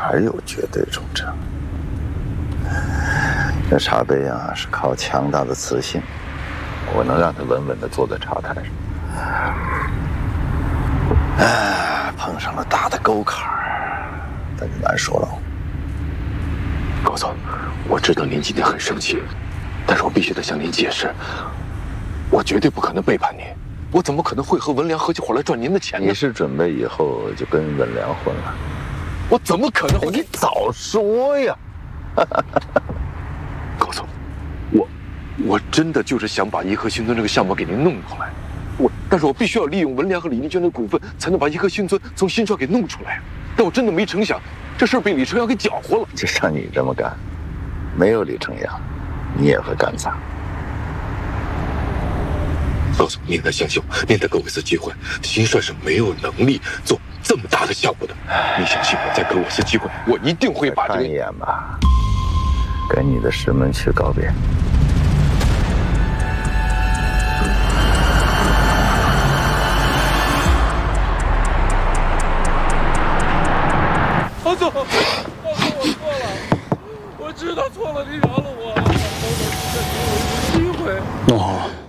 还有绝对忠诚。这茶杯啊，是靠强大的磁性，我能让它稳稳地坐在茶台上。碰上了大的沟坎儿，那就难说了。 高总，我知道您今天很生气，但是我必须得向您解释，我绝对不可能背叛您，我怎么可能会和文良合起伙来赚您的钱呢？ 你是准备以后就跟文良混了？ 我怎么可能会？ 你早说呀！ 高总，我真的就是想把颐和星村这个项目给您弄出来，但是我必须要利用文良和李立娟的股份，才能把颐和星村从新创给弄出来。但我真的没成想，这事被李成阳给搅和了。 就像你这么干，没有李成阳，你也会干砸。 高总，您得相信我，您得给我一次机会。新帅是没有能力做这么大的项目的，你相信我，再给我一次机会，我一定会把这个。 看一眼吧，跟你的石门区告别。 高总，我错了，我知道错了，你饶了我。高总，再给我一次机会。 弄好了。